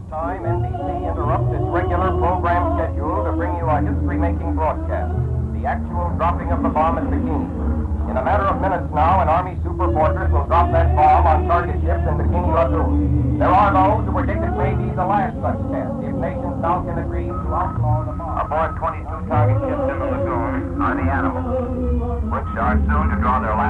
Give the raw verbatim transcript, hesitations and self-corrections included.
time, N B C interrupts its regular program schedule to bring you a history-making broadcast, the actual dropping of the bomb at Bikini. In a matter of minutes now, an Army super fortress will drop that bomb on target ships in Bikini Lagoon. There are those who predict it may be the last such test, if nations now can agree to outlaw the bomb. Aboard twenty-two target ships in the lagoon are the Animals, which are soon to draw their